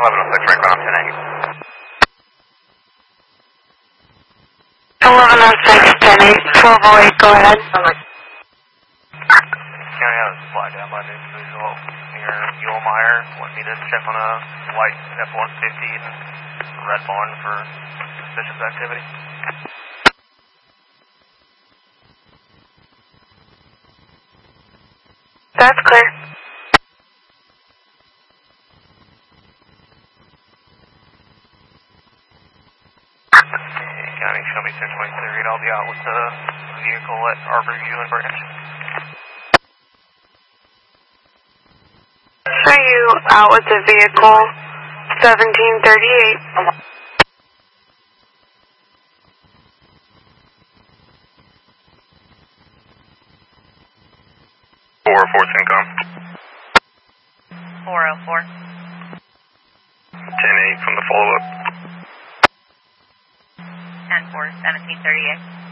1106, right ground 1106, 10-8, 1208, go ahead. County has a flag down by the individual near Ullmeyer. Want me to check on a white F-150 and red barn for suspicious activity? That's clear. County, show me 1023. I'll be out with the vehicle at Arborview and Branch. Show you out with the vehicle, 1738. 404 Syncom. 404. 10-8 from the follow-up. 10-4, 1738.